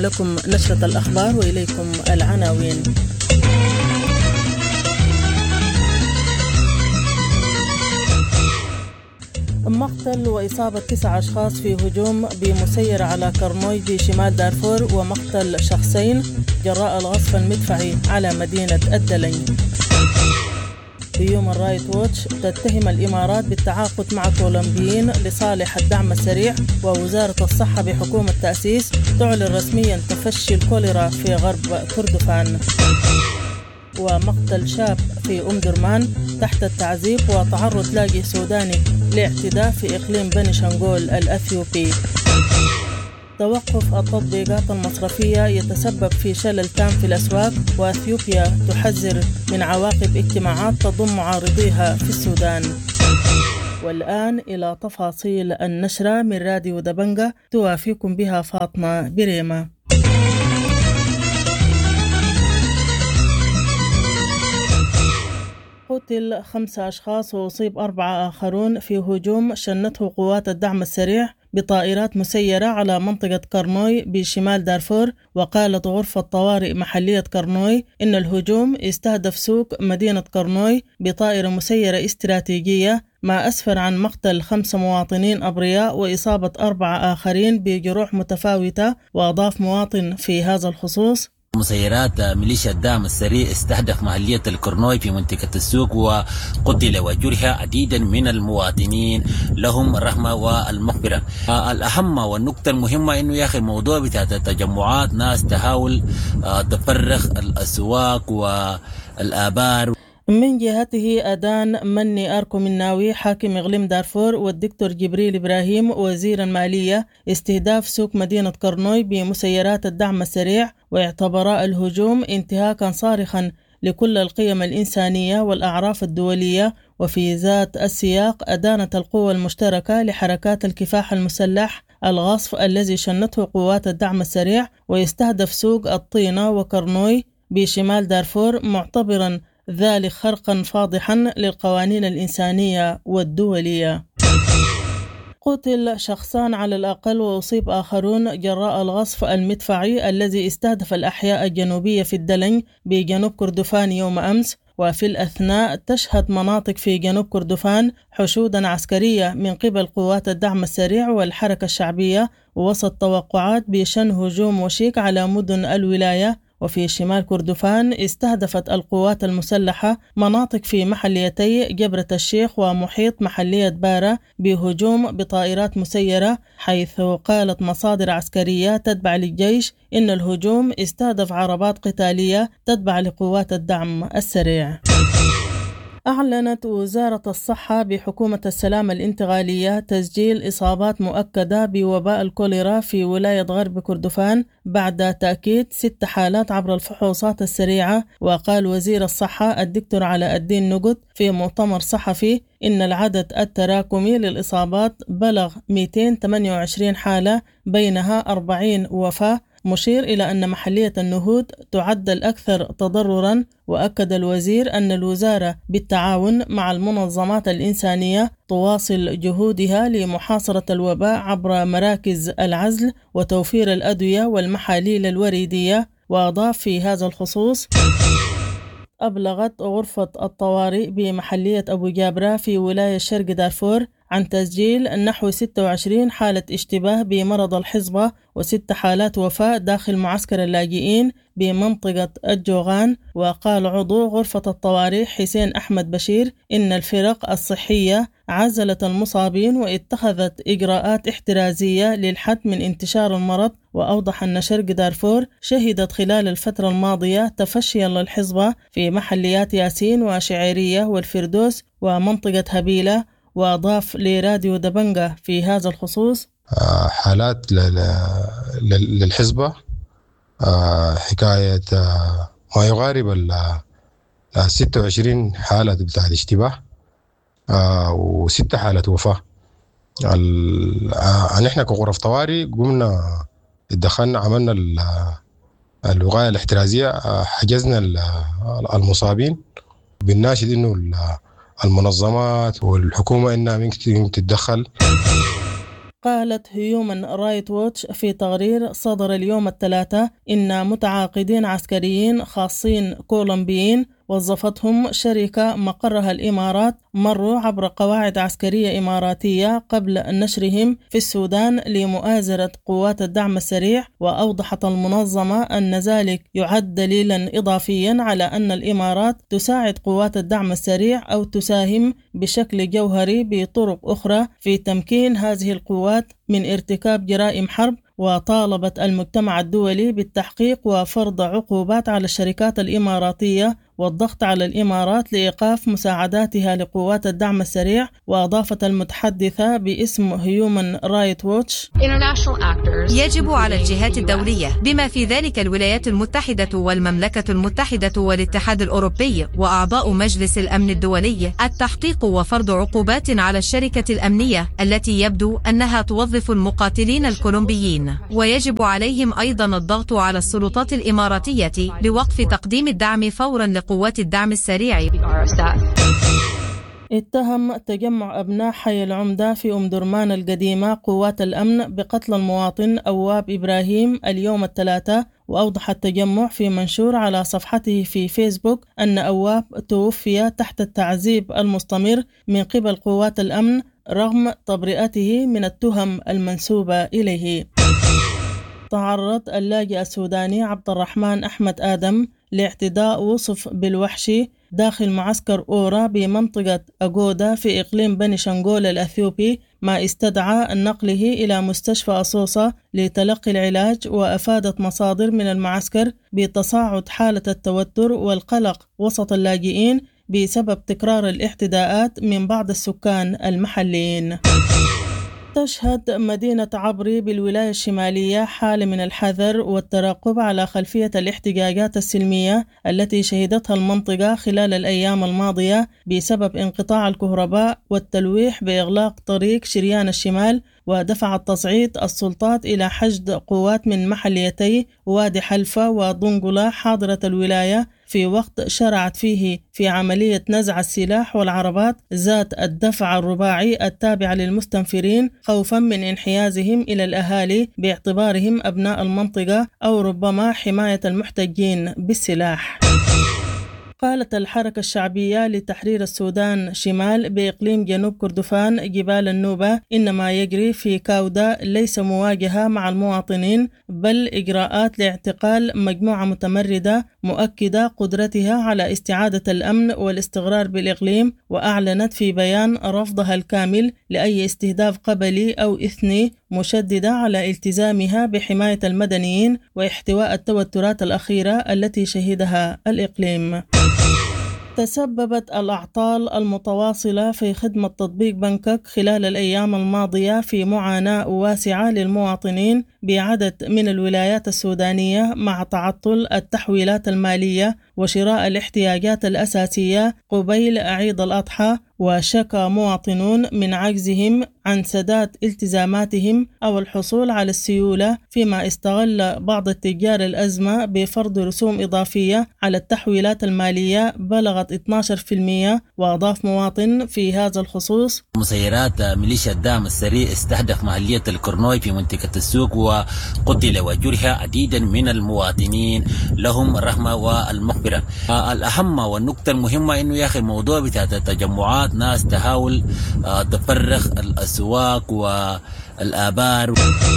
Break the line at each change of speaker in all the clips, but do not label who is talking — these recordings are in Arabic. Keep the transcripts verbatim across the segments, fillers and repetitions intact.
نقدم لكم نشرة الأخبار وإليكم العناوين. مقتل وإصابة تسع أشخاص في هجوم بمسيرة على كرنوي بشمال دارفور، ومقتل شخصين جراء الغصب المدفعي على مدينة الدلين. هيومن رايت ووتش تتهم الإمارات بالتعاقد مع كولومبيين لصالح الدعم السريع، ووزارة الصحة بحكومة تأسيس تعلن رسميا تفشي الكوليرا في غرب كردفان. ومقتل شاب في أم درمان تحت التعذيب وتعرض لاجئ سوداني لاعتداء في إقليم بني شنغول الأثيوبي. توقف التطبيقات المصرفية يتسبب في شلل تام في الأسواق، وأثيوبيا تحذر من عواقب اجتماعات تضم معارضيها في السودان. والآن إلى تفاصيل النشرة من راديو دبنجة توافيكم بها فاطمة بريمة. قتل خمسة أشخاص وأصيب أربعة آخرون في هجوم شنته قوات الدعم السريع بطائرات مسيرة على منطقة كرنوي بشمال دارفور. وقالت غرفة طوارئ محلية كرنوي إن الهجوم استهدف سوق مدينة كرنوي بطائرة مسيرة استراتيجية، ما أسفر عن مقتل خمس مواطنين أبرياء وإصابة أربعة آخرين بجروح متفاوتة. وأضاف مواطن في هذا الخصوص:
مسيرات ميليشيا الدعم السريع استهدف محلية الكرنوي في منطقة السوق، وقتل وجرح عديدا من المواطنين، لهم الرحمة والمغفرة. الأهم والنقطة المهمة إنه يا أخي الموضوع بتاع التجمعات ناس تحاول تفرغ الأسواق والآبار.
من جهته أدان مني أركو مناوي حاكم إقليم دارفور والدكتور جبريل إبراهيم وزير المالية استهداف سوق مدينة كرنوي بمسيرات الدعم السريع، واعتبر الهجوم انتهاكا صارخا لكل القيم الإنسانية والأعراف الدولية. وفي ذات السياق أدانت القوى المشتركة لحركات الكفاح المسلح الغصب الذي شنته قوات الدعم السريع ويستهدف سوق الطينة وكرنوي بشمال دارفور، معتبرا ذلك خرقا فاضحا للقوانين الإنسانية والدولية. قتل شخصان على الأقل وأصيب آخرون جراء الغصب المدفعي الذي استهدف الأحياء الجنوبية في الدلن بجنوب كردفان يوم أمس. وفي الأثناء تشهد مناطق في جنوب كردفان حشودا عسكرية من قبل قوات الدعم السريع والحركة الشعبية، ووسط توقعات بشن هجوم وشيك على مدن الولاية. وفي شمال كردفان استهدفت القوات المسلحة مناطق في محليتي جبرة الشيخ ومحيط محلية بارة بهجوم بطائرات مسيرة، حيث قالت مصادر عسكرية تتبع للجيش إن الهجوم استهدف عربات قتالية تتبع لقوات الدعم السريع. أعلنت وزارة الصحة بحكومة السلام الانتقالية تسجيل إصابات مؤكدة بوباء الكوليرا في ولاية غرب كردفان بعد تأكيد ست حالات عبر الفحوصات السريعة. وقال وزير الصحة الدكتور علاء الدين نقد في مؤتمر صحفي إن العدد التراكمي للإصابات بلغ مئتين وثمانية وعشرين حالة، بينها أربعين وفاة، مشير إلى أن محلية النهود تعد الأكثر تضررا. وأكد الوزير أن الوزارة بالتعاون مع المنظمات الإنسانية تواصل جهودها لمحاصرة الوباء عبر مراكز العزل وتوفير الأدوية والمحاليل الوريدية. وأضاف في هذا الخصوص: أبلغت غرفة الطوارئ بمحلية أبو جابرة في ولاية شرق دارفور عن تسجيل نحو ستة وعشرين حالة اشتباه بمرض الحصبة وست حالات وفاة داخل معسكر اللاجئين بمنطقة الجوغان. وقال عضو غرفة الطوارئ حسين أحمد بشير إن الفرق الصحية عزلت المصابين واتخذت إجراءات احترازية للحد من انتشار المرض. وأوضح أن شرق دارفور شهدت خلال الفترة الماضية تفشيا للحصبة في محليات ياسين وشعيرية والفردوس ومنطقة هبيلة. وأضاف لراديو دبنجة في هذا الخصوص:
حالات للحزبة حكاية ما يقارب ال ستة وعشرين حالة بتاع الاشتباه وستة حالة وفاة. نحن كغرف طوارئ قمنا اتدخلنا عملنا الوقاية الاحترازية، حجزنا المصابين. بالناشد إنه المنظمات والحكومة إنها ممكن تتدخل.
قالت هيومن رايت ووتش في تقرير صدر اليوم الثلاثاء إن متعاقدين عسكريين خاصين كولومبيين وظفتهم شركة مقرها الإمارات مروا عبر قواعد عسكرية إماراتية قبل نشرهم في السودان لمؤازرة قوات الدعم السريع. وأوضحت المنظمة أن ذلك يعد دليلا إضافيا على أن الإمارات تساعد قوات الدعم السريع أو تساهم بشكل جوهري بطرق أخرى في تمكين هذه القوات من ارتكاب جرائم حرب. وطالبت المجتمع الدولي بالتحقيق وفرض عقوبات على الشركات الإماراتية والضغط على الإمارات لإيقاف مساعداتها لقوات الدعم السريع. وأضافت المتحدثة باسم هيومن رايت ووتش:
يجب على الجهات الدولية بما في ذلك الولايات المتحدة والمملكة المتحدة والاتحاد الأوروبي وأعضاء مجلس الأمن الدولي التحقيق وفرض عقوبات على الشركة الأمنية التي يبدو أنها توظف المقاتلين الكولومبيين. ويجب عليهم أيضا الضغط على السلطات الإماراتية لوقف تقديم الدعم فورا لقوات الدعم السريع.
اتهم تجمع أبناء حي العمدة في أم درمان القديمة قوات الأمن بقتل المواطن أواب إبراهيم اليوم الثلاثاء. وأوضح التجمع في منشور على صفحته في فيسبوك أن أواب توفي تحت التعذيب المستمر من قبل قوات الأمن رغم تبرئته من التهم المنسوبة إليه. تعرض اللاجئ السوداني عبد الرحمن أحمد آدم لاعتداء وصف بالوحش داخل معسكر أورا بمنطقة أغودا في إقليم بني شنغول الأثيوبي، ما استدعى نقله إلى مستشفى أصوصة لتلقي العلاج. وأفادت مصادر من المعسكر بتصاعد حالة التوتر والقلق وسط اللاجئين بسبب تكرار الاعتداءات من بعض السكان المحليين. تشهد مدينة عبري بالولاية الشمالية حالة من الحذر والترقب على خلفية الاحتجاجات السلمية التي شهدتها المنطقة خلال الأيام الماضية بسبب انقطاع الكهرباء والتلويح بإغلاق طريق شريان الشمال. ودفع التصعيد السلطات إلى حشد قوات من محليتي وادي حلفة ودنقلة حاضرة الولاية في وقت شرعت فيه في عملية نزع السلاح والعربات ذات الدفع الرباعي التابعة للمستنفرين خوفا من انحيازهم إلى الأهالي باعتبارهم أبناء المنطقة أو ربما حماية المحتجين بالسلاح. قالت الحركة الشعبية لتحرير السودان شمال بإقليم جنوب كردفان جبال النوبة إن ما يجري في كاودا ليس مواجهة مع المواطنين بل إجراءات لاعتقال مجموعة متمردة مؤكدة قدرتها على استعادة الأمن والاستقرار بالإقليم. وأعلنت في بيان رفضها الكامل لأي استهداف قبلي أو إثني، مشددة على التزامها بحماية المدنيين واحتواء التوترات الأخيرة التي شهدها الإقليم. تسببت الأعطال المتواصلة في خدمة تطبيق بنكك خلال الأيام الماضية في معاناة واسعة للمواطنين بعدد من الولايات السودانية مع تعطل التحويلات المالية وشراء الاحتياجات الأساسية قبيل عيد الأضحى. وشكى مواطنون من عجزهم عن سداد التزاماتهم أو الحصول على السيولة، فيما استغل بعض التجار الأزمة بفرض رسوم إضافية على التحويلات المالية بلغت اثني عشر بالمئة. وأضاف مواطن في هذا الخصوص:
مسيرات ميليشيا الدعم السريع استهدف محلية الكرنوي في منطقة السوق وقتل وجرح عديدا من المواطنين، لهم الرحمة والمغفرة. الأهم والنقطة المهمة إنه يا أخي الموضوع بتاع التجمعات ناس تحاول تفرغ الأسواق والآبار.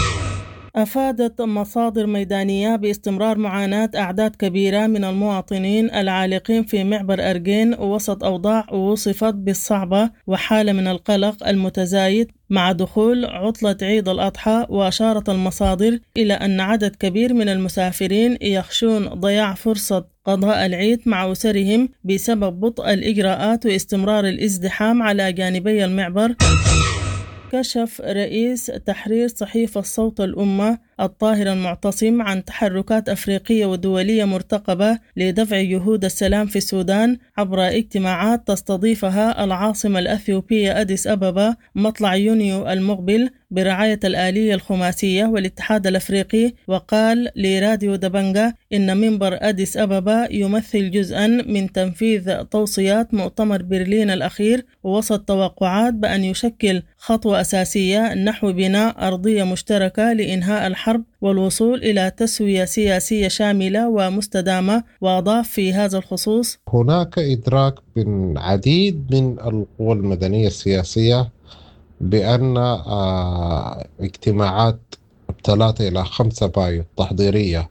أفادت مصادر ميدانية باستمرار معاناة أعداد كبيرة من المواطنين العالقين في معبر أرجين وسط أوضاع وصفت بالصعبة وحالة من القلق المتزايد مع دخول عطلة عيد الأضحى. وأشارت المصادر إلى أن عدد كبير من المسافرين يخشون ضياع فرصة قضاء العيد مع أسرهم بسبب بطء الإجراءات واستمرار الازدحام على جانبي المعبر. كشف رئيس تحرير صحيفة صوت الأمة الطاهر المعتصم عن تحركات أفريقية ودولية مرتقبة لدفع جهود السلام في السودان عبر اجتماعات تستضيفها العاصمة الأثيوبية أديس أبابا مطلع يونيو المقبل برعاية الآلية الخماسية والاتحاد الأفريقي. وقال لراديو دبنجا إن منبر أديس أبابا يمثل جزءا من تنفيذ توصيات مؤتمر برلين الأخير، ووسط توقعات بأن يشكل خطوة أساسية نحو بناء أرضية مشتركة لإنهاء الحرب والوصول إلى تسوية سياسية شاملة ومستدامة. وأضاف في هذا الخصوص:
هناك إدراك من عديد من القوى المدنية السياسية بأن اجتماعات ثلاثة إلى خمسة مايو التحضيرية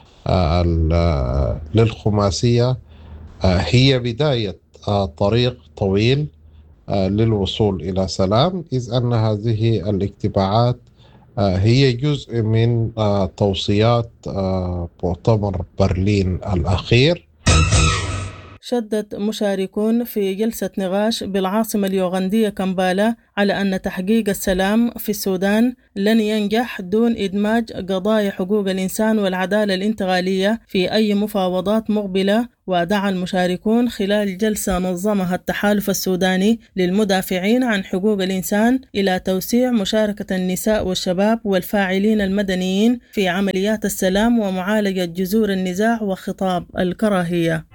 للخماسية هي بداية طريق طويل للوصول إلى سلام، إذ أن هذه الاجتماعات هي جزء من توصيات مؤتمر برلين الأخير.
شدد مشاركون في جلسة نقاش بالعاصمة اليوغندية كامبالا على أن تحقيق السلام في السودان لن ينجح دون إدماج قضايا حقوق الإنسان والعدالة الانتقالية في أي مفاوضات مقبلة. ودعا المشاركون خلال جلسة نظمها التحالف السوداني للمدافعين عن حقوق الإنسان إلى توسيع مشاركة النساء والشباب والفاعلين المدنيين في عمليات السلام ومعالجة جذور النزاع وخطاب الكراهية.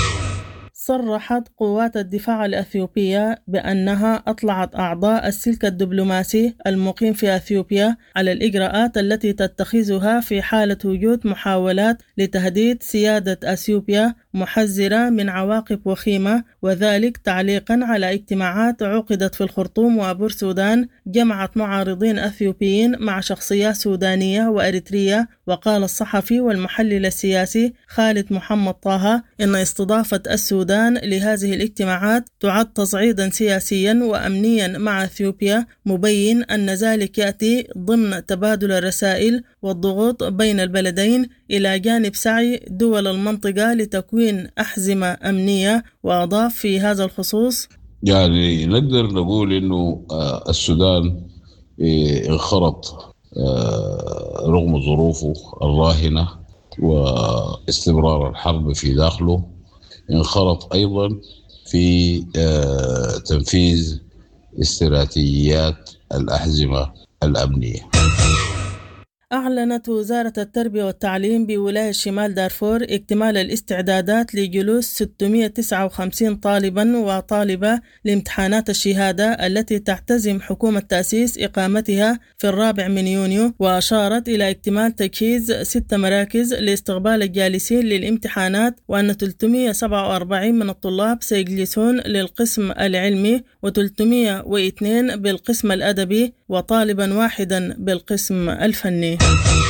صرحت قوات الدفاع الأثيوبية بأنها أطلعت أعضاء السلك الدبلوماسي المقيم في أثيوبيا على الإجراءات التي تتخذها في حالة وجود محاولات لتهديد سيادة أثيوبيا محذرة من عواقب وخيمة، وذلك تعليقا على اجتماعات عقدت في الخرطوم وبور سودان جمعت معارضين أثيوبيين مع شخصيات سودانية وأريترية. وقال الصحفي والمحلل السياسي خالد محمد طه إن استضافة السودان لهذه الاجتماعات تعد تصعيدا سياسيا وأمنيا مع أثيوبيا، مبين أن ذلك يأتي ضمن تبادل الرسائل والضغوط بين البلدين إلى جانب سعي دول المنطقة لتكوين أحزمة أمنية. وأضاف في هذا الخصوص:
يعني نقدر نقول إنه السودان انخرط رغم ظروفه الراهنة واستمرار الحرب في داخله، انخرط أيضا في تنفيذ استراتيجيات الأحزمة الأمنية.
أعلنت وزارة التربية والتعليم بولاية شمال دارفور اكتمال الاستعدادات لجلوس ستمائة وتسعة وخمسين طالبا وطالبة لامتحانات الشهادة التي تحتزم حكومة تأسيس إقامتها في الرابع من يونيو. وأشارت إلى اكتمال تجهيز ست مراكز لاستقبال الجالسين للامتحانات، وأن ثلاثمائة وسبعة وأربعين من الطلاب سيجلسون للقسم العلمي وثلاثمائة واثنين بالقسم الأدبي وطالبا واحدا بالقسم الفني.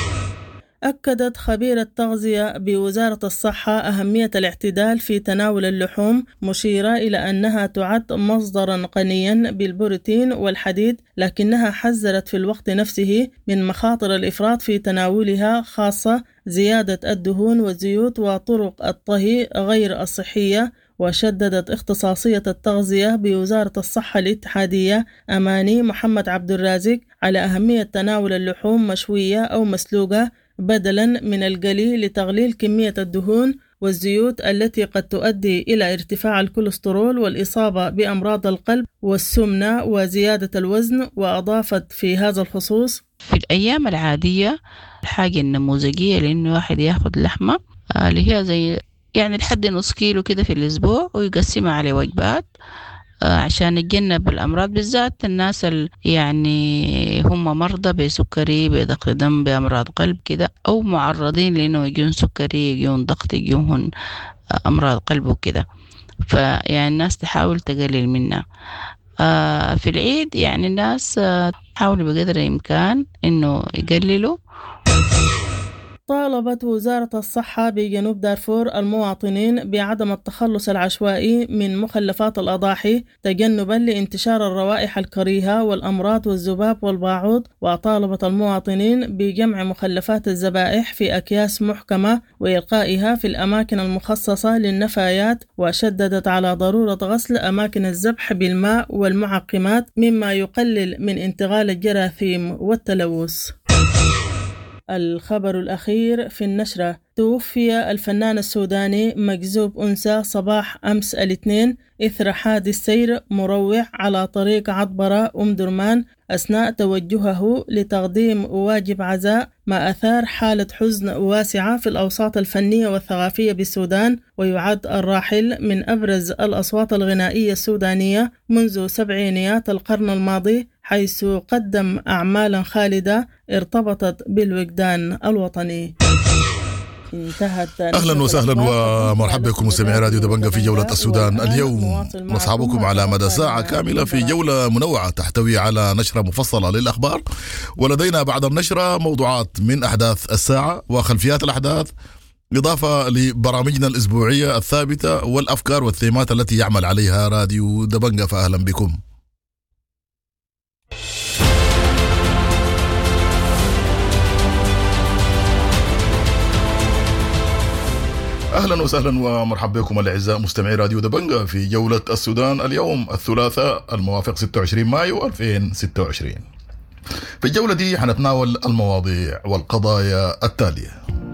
أكدت خبيرة التغذية بوزارة الصحة أهمية الاعتدال في تناول اللحوم، مشيرة إلى أنها تعد مصدرا غنيا بالبروتين والحديد، لكنها حذرت في الوقت نفسه من مخاطر الإفراط في تناولها، خاصة زيادة الدهون والزيوت وطرق الطهي غير الصحية. وشددت اختصاصية التغذية بوزارة الصحة الاتحادية أماني محمد عبد الرازق على أهمية تناول اللحوم مشوية أو مسلوقة بدلا من القلي لتقليل كمية الدهون والزيوت التي قد تؤدي إلى ارتفاع الكوليسترول والإصابة بأمراض القلب والسمنة وزيادة الوزن. وأضافت في هذا الخصوص:
في الأيام العادية الحاجة النموذجية لأنه واحد يأخذ لحمة اللي هي زي يعني لحد نص كيلو كده في الأسبوع ويقسمها على وجبات عشان يتجنب الأمراض، بالذات الناس اللي يعني هم مرضى بسكري بضغط دم بأمراض قلب كده، أو معرضين لأنه يجون سكري يجون ضغط يجون أمراض قلب وكده، فيعني الناس تحاول تقلل منها. في العيد يعني الناس تحاول بقدر الإمكان إنه يقللوا.
طالبت وزارة الصحة بجنوب دارفور المواطنين بعدم التخلص العشوائي من مخلفات الأضاحي تجنبا لانتشار الروائح الكريهة والأمراض والذباب والباعوض. وطالبت المواطنين بجمع مخلفات الذبائح في أكياس محكمة وإلقائها في الأماكن المخصصة للنفايات. وشددت على ضرورة غسل أماكن الذبح بالماء والمعقمات مما يقلل من انتقال الجراثيم والتلوث. الخبر الأخير في النشرة: توفي الفنان السوداني مجذوب أنثى صباح أمس الاثنين إثر حادث سير مروع على طريق عطبرة أم درمان أثناء توجهه لتقديم واجب عزاء، ما أثار حالة حزن واسعة في الأوساط الفنية والثقافية بالسودان. ويعد الراحل من أبرز الأصوات الغنائية السودانية منذ سبعينيات القرن الماضي، حيث قدم أعمالا خالدة ارتبطت بالوجدان الوطني.
أهلا وسهلا ومرحبا بكم مستمعي راديو دبنجة في جولة السودان اليوم. نصحبكم على مدى ساعة كاملة في جولة منوعة تحتوي على نشرة مفصلة للأخبار، ولدينا بعد النشرة موضوعات من أحداث الساعة وخلفيات الأحداث، إضافة لبرامجنا الأسبوعية الثابتة والأفكار والثيمات التي يعمل عليها راديو دبنجة. فأهلا بكم. أهلا وسهلا ومرحبا بكم الأعزاء مستمعي راديو دبنجة في جولة السودان اليوم الثلاثاء الموافق ستة وعشرين مايو ألفين وستة وعشرين. في الجولة دي حنتناول المواضيع والقضايا التالية: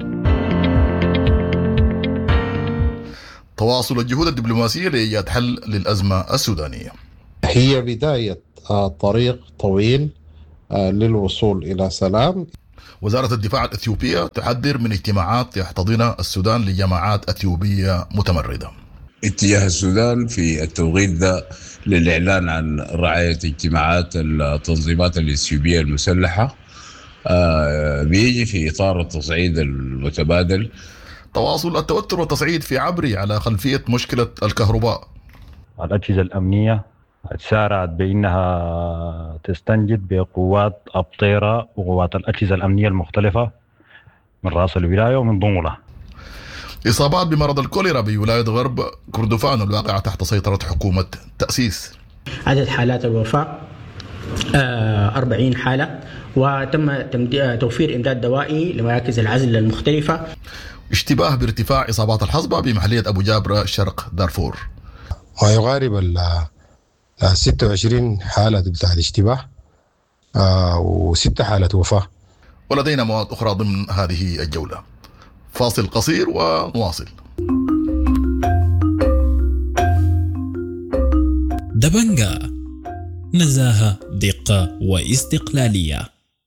تواصل الجهود الدبلوماسية لإيجاد حل للأزمة السودانية.
هي بداية طريق طويل للوصول إلى سلام.
وزارة الدفاع الأثيوبية تحذر من اجتماعات يحتضنها السودان لجماعات أثيوبية متمردة.
اتجاه السودان في التوقيت ده للإعلان عن رعاية اجتماعات التنظيمات الإثيوبية المسلحة بيجي في إطار التصعيد المتبادل.
تواصل التوتر والتصعيد في عبري على خلفية مشكلة الكهرباء.
الأجهزة الأمنية سارعت بأنها تستنجد بقوات أبطيرة وقوات الأجهزة الأمنية المختلفة من رأس الولاية ومن ضمولة.
إصابات بمرض الكوليرا بولاية غرب كردفان الواقعة تحت سيطرة حكومة تأسيس.
عدد حالات الوفاة أربعين حالة، وتم توفير إمداد دوائي لمراكز العزل المختلفة.
اشتباه بارتفاع إصابات الحصبة بمحلية أبو جابرة شرق دارفور.
ما يقارب ال ستة وعشرين حالة بتاع الاشتباه آه وستة حالة وفاة.
ولدينا مواد أخرى ضمن هذه الجولة. فاصل قصير ونواصل.
دبنجة، نزاهة، دقة واستقلالية.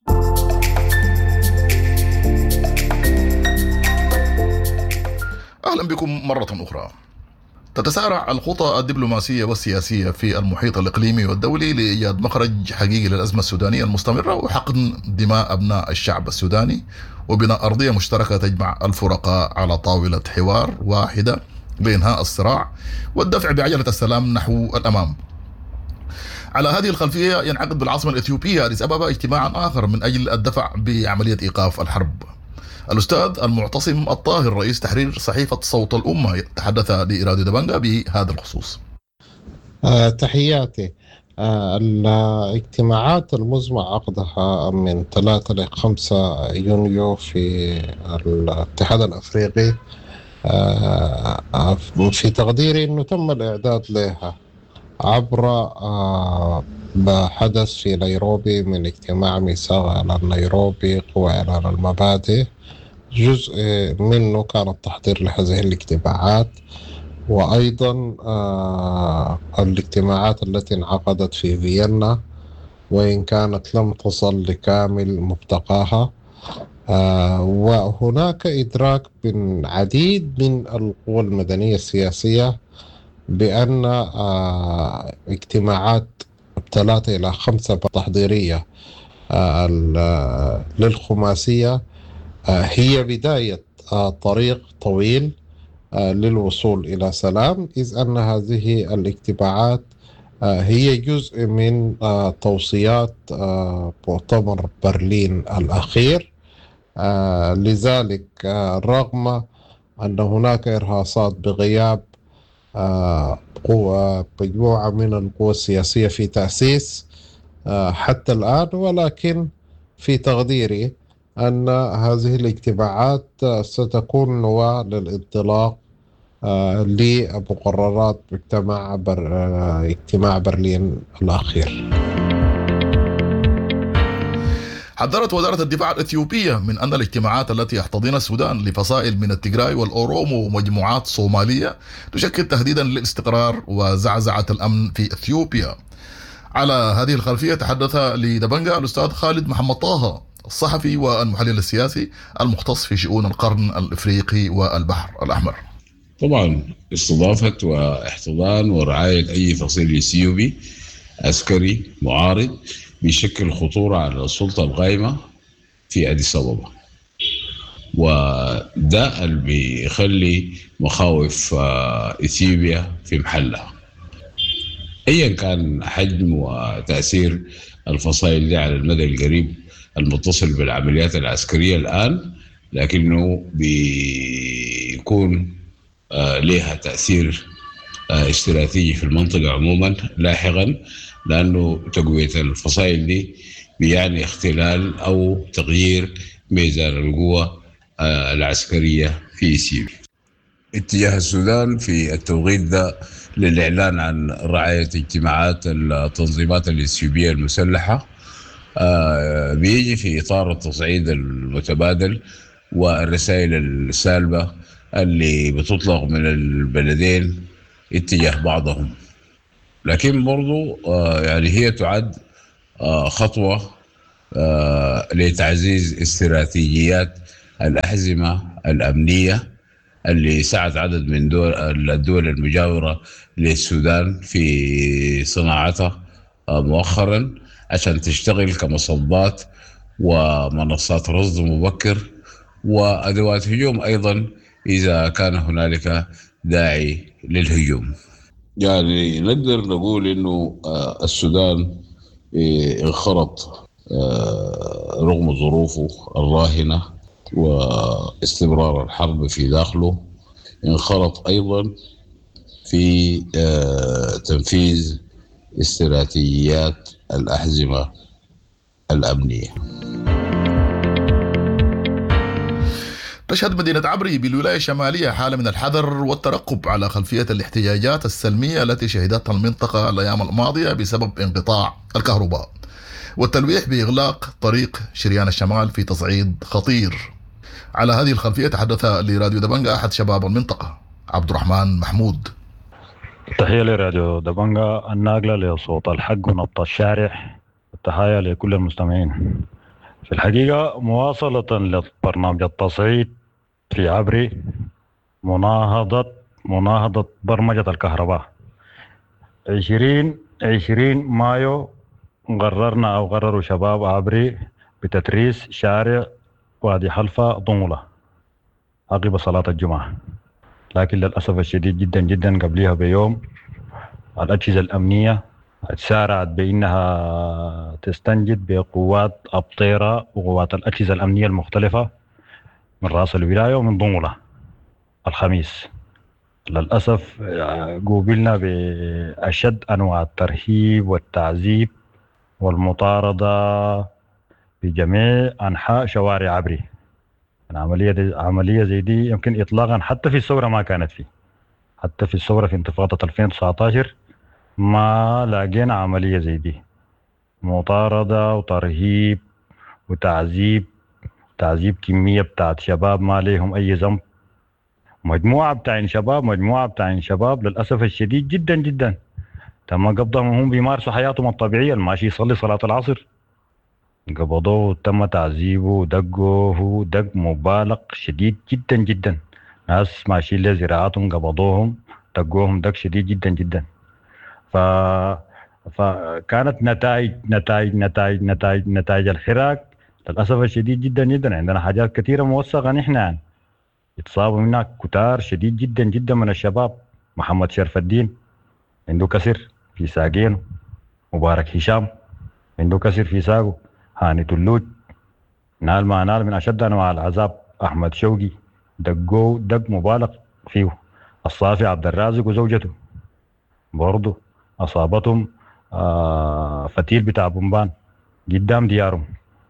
أهلا بكم مرة أخرى. تتسارع الخطى الدبلوماسية والسياسية في المحيط الإقليمي والدولي لإيجاد مخرج حقيقي للأزمة السودانية المستمرة وحقن دماء أبناء الشعب السوداني، وبناء أرضية مشتركة تجمع الفرقاء على طاولة حوار واحدة لإنهاء الصراع والدفع بعجلة السلام نحو الأمام. على هذه الخلفية ينعقد بالعاصمة الإثيوبية أديس أبابا اجتماع آخر من أجل الدفع بعملية إيقاف الحرب. الأستاذ المعتصم الطاهر رئيس تحرير صحيفة صوت الأمة تحدث لراديو دبنجة بهذا الخصوص.
آه تحياتي. آه الاجتماعات المزمع عقدها من ثلاثة إلى خمسة يونيو في الاتحاد الأفريقي، آه في تقديري أنه تم الإعداد لها عبر آه ما حدث في نيروبي من اجتماع ميثاق على نيروبي قوى إعلان المبادئ. جزء منه كان التحضير لهذه الاجتماعات، وأيضا آه الاجتماعات التي انعقدت في فيينا وإن كانت لم تصل لكامل مبتقاها. آه وهناك إدراك من عديد من القوى المدنية السياسية بأن آه اجتماعات ثلاثة إلى خمسة تحضيرية آه للخماسية آه هي بداية آه طريق طويل آه للوصول إلى سلام، إذ أن هذه الاجتماعات آه هي جزء من آه توصيات آه مؤتمر برلين الأخير. آه لذلك آه رغم أن هناك إرهاصات بغياب آه قوة مجموعة من القوى السياسية في تأسيس آه حتى الآن، ولكن في تقديري أن هذه الاجتماعات آه ستكون نواة للانطلاق آه لمقررات اجتماع بر آه اجتماع برلين الأخير.
حذرت وزارة الدفاع الإثيوبية من أن الاجتماعات التي يحتضنها السودان لفصائل من التيغراي والأورومو ومجموعات صومالية تشكل تهديدا للاستقرار وزعزعة الأمن في إثيوبيا. على هذه الخلفية تحدث لدبنجا الأستاذ خالد محمد طه، الصحفي والمحلل السياسي المختص في شؤون القرن الإفريقي والبحر الأحمر.
طبعا استضافة واحتضان ورعاية أي فصيل إثيوبي عسكري معارض بيشكل خطورة على السلطة القائمة في أديس أبابا، وده اللي بيخلي مخاوف إثيوبيا في محلها. أيا كان حجم وتأثير الفصائل دي على المدى القريب المتصل بالعمليات العسكرية الآن، لكنه بيكون لها تأثير استراتيجي في المنطقة عموما لاحقا، لأنه تقوية الفصائل دي بيعني اختلال أو تغيير ميزان القوة العسكرية في إثيوبيا. اتجاه السودان في التوقيت ده للإعلان عن رعاية اجتماعات التنظيمات الإثيوبية المسلحة بيجي في إطار التصعيد المتبادل والرسائل السالبة اللي بتطلق من البلدين اتجاه بعضهم، لكن برضو يعني هي تعد خطوة لتعزيز استراتيجيات الأحزمة الأمنية اللي ساعد عدد من دول الدول المجاورة للسودان في صناعتها مؤخرا عشان تشتغل كمصبات ومنصات رصد مبكر وأدوات هجوم أيضا إذا كان هنالك داعي للهجوم. يعني نقدر نقول إنه السودان انخرط رغم ظروفه الراهنة واستمرار الحرب في داخله، انخرط أيضا في تنفيذ استراتيجيات الأحزمة الأمنية.
تشهد مدينة عبري بالولاية الشمالية حالة من الحذر والترقب على خلفية الاحتجاجات السلمية التي شهدتها المنطقة الأيام الماضية بسبب انقطاع الكهرباء والتلويح بإغلاق طريق شريان الشمال في تصعيد خطير. على هذه الخلفية تحدث لراديو دبنجا أحد شباب المنطقة عبد الرحمن محمود.
تحية لراديو دبنجا الناقلة لصوت الحق ونبض الشارع، التحية لكل المستمعين. في الحقيقة مواصلة لبرنامج التصعيد في عبري مناهضة مناهضة برمجة الكهرباء. عشرين عشرين مايو قررنا أو قرروا شباب عبري بتتريس شارع وادي حلفة ضمولة عقب صلاة الجمعة، لكن للأسف الشديد جدا جدا قبلها بيوم الأجهزة الأمنية تسارعت بأنها تستنجد بقوات أبطيرة وقوات الأجهزة الأمنية المختلفة من رأس الولاية ومن ضمولة الخميس. للأسف قوبلنا بأشد أنواع الترهيب والتعذيب والمطاردة بجميع أنحاء شوارع عبري. العملية دي عملية زي دي يمكن إطلاقا حتى في الثورة ما كانت فيه، حتى في الثورة في انتفاضة ألفين وتسعة عشر ما لاقينا عملية زي دي، مطاردة وترهيب وتعذيب تعذيب كمية بتاعت شباب ما ليهم أي ذنب، مجموعة بتاعين شباب مجموعة بتاعين شباب للأسف الشديد جدا جدا تم قبضهم وهم بيمارسوا حياتهم الطبيعية، الماشي يصلي صلاة العصر قبضوه تم تعذيبه ودقوه دق مبالغ شديد جدا جدا. ناس ماشيين لزراعاتهم قبضوهم دقوهم دق شديد جدا جدا. ف... فكانت نتائج نتائج نتائج نتائج نتائج الحراك للأسف الشديد جدا جدا. عندنا حاجات كثيرة موثقة نحن يعني يتصابوا منها كتار شديد جدا جدا من الشباب. محمد شرف الدين عنده كسر في ساقينه، مبارك هشام عنده كسر في ساقه، هاني تلوج نال ما نال من أشد أنواع العذاب، أحمد شوقي دقوه دق مبالغ فيه، الصافي عبد الرازق وزوجته برضه أصابتهم آه فتيل بتاع بومبان قدام ديارهم.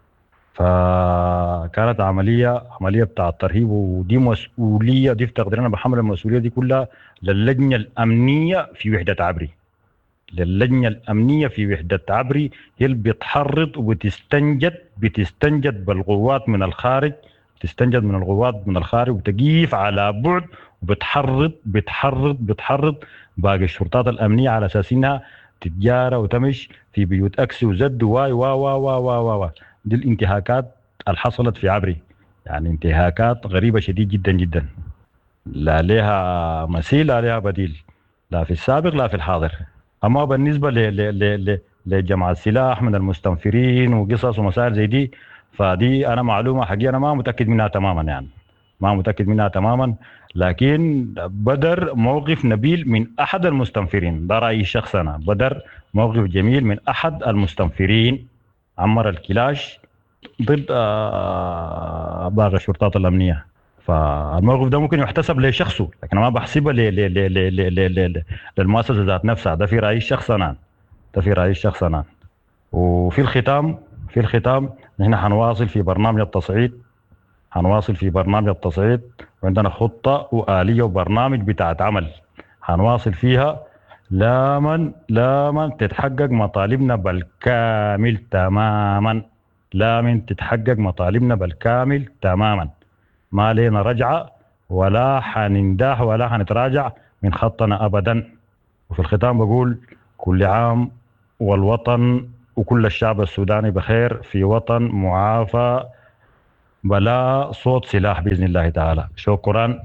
فكانت عملية عملية بتاع الترهيب، ودي مسؤولية دي تقدرنا بحمل المسؤولية دي كلها للجنة الأمنية في وحدة عبري. للجنة الأمنية في وحدة عبري هي اللي بتحرض وبتستنجد بتستنجد بالقوات من الخارج، بتستنجد من القوات من الخارج وتقيف على بعد، وبتحرض بتحرض بتحرض باقي الشرطات الأمنية على أساس إنها تتجارى وتمش في بيوت أكس وزد واي وا وا وا وا وا. دي الانتهاكات اللي حصلت في عبري، يعني انتهاكات غريبة شديد جدا جدا، لا لها مثيل لا لها بديل، لا في السابق لا في الحاضر. أما بالنسبة لجمع السلاح من المستنفرين وقصص ومسائل زي دي، فدي أنا معلومة حقيقة أنا ما متأكد منها تماما، يعني ما متأكد منها تماما، لكن بدر موقف نبيل من أحد المستنفرين، ده رأيي الشخصي أنا. بدر موقف جميل من أحد المستنفرين عمر الكلاش ضد باقي الشرطات الأمنية، فالموقف ده ممكن يحتسب لشخصه، لكن ما بحسبه للمؤسسة ذات نفسها. ده في رأيي الشخصي أنا، ده في رأيي الشخصي أنا. وفي الختام في الختام نحن حنواصل في برنامج التصعيد، حنواصل في برنامج التصعيد، وعندنا خطة وآلية وبرنامج بتاعت عمل حنواصل فيها لا لا تتحقق مطالبنا بالكامل تماما، لا تتحقق مطالبنا بالكامل تماما، ما لنا رجعة ولا حننداح ولا حنتراجع من خطنا أبدا. وفي الختام بقول كل عام والوطن وكل الشعب السوداني بخير، في وطن معافى بلا صوت سلاح بإذن الله تعالى. شكرا.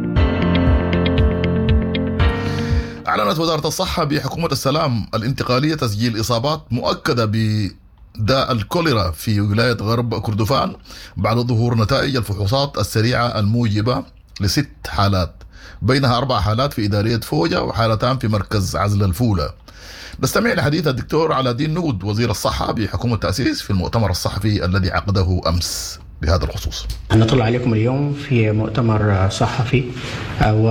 أعلنت وزارة الصحة بحكومة السلام الانتقالية تسجيل إصابات مؤكدة بداء الكوليرا في ولاية غرب كردفان بعد ظهور نتائج الفحوصات السريعة الموجبة لست حالات، بينها أربع حالات في إدارية فوجة وحالتان في مركز عزل الفولة. نستمع لحديث الدكتور علاء الدين نود وزير الصحة بحكومة التأسيس في المؤتمر الصحفي الذي عقده أمس بهذا الخصوص.
نطلع عليكم اليوم في مؤتمر صحفي